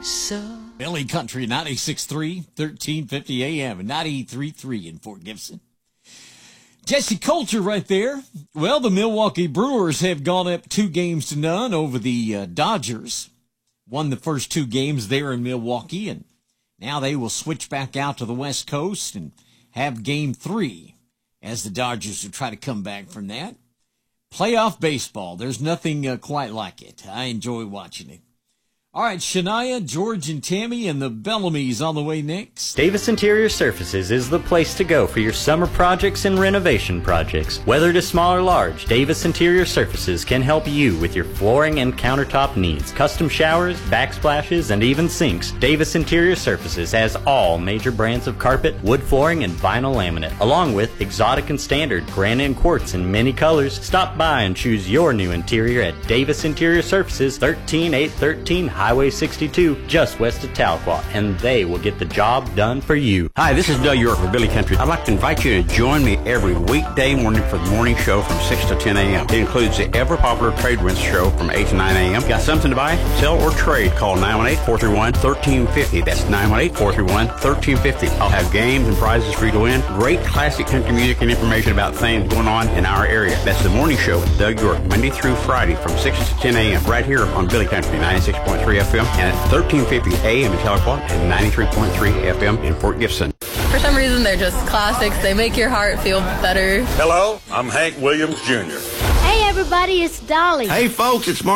Billy Country, 96.3, 1350 AM, and 93.3 in Fort Gibson. Jesse Coulter right there. Well, the Milwaukee Brewers have gone up 2-0 over the Dodgers. Won the first 2 games there in Milwaukee, and now they will switch back out to the West Coast and have Game 3 as the Dodgers will try to come back from that. Playoff baseball, there's nothing quite like it. I enjoy watching it. All right, Shania, George, and Tammy, and the Bellamy's on the way next. Davis Interior Surfaces is the place to go for your summer projects and renovation projects. Whether it is small or large, Davis Interior Surfaces can help you with your flooring and countertop needs. Custom showers, backsplashes, and even sinks. Davis Interior Surfaces has all major brands of carpet, wood flooring, and vinyl laminate, along with exotic and standard granite and quartz in many colors. Stop by and choose your new interior at Davis Interior Surfaces, 13813 Highway 62, just west of Tahlequah, and they will get the job done for you. Hi, this is Doug York with Billy Country. I'd like to invite you to join me every weekday morning for the morning show from 6 to 10 a.m. It includes the ever-popular Trade Winds show from 8 to 9 a.m. Got something to buy, sell, or trade? Call 918-431-1350. That's 918-431-1350. I'll have games and prizes for you to win. Great classic country music and information about things going on in our area. That's the morning show with Doug York, Monday through Friday from 6 to 10 a.m. right here on Billy Country, 96.3 FM, and at 1350 AM in Tahlequah and 93.3 FM in Fort Gibson. For some reason, they're just classics. They make your heart feel better. Hello, I'm Hank Williams Jr. Hey, everybody, it's Dolly. Hey, folks, it's Mark.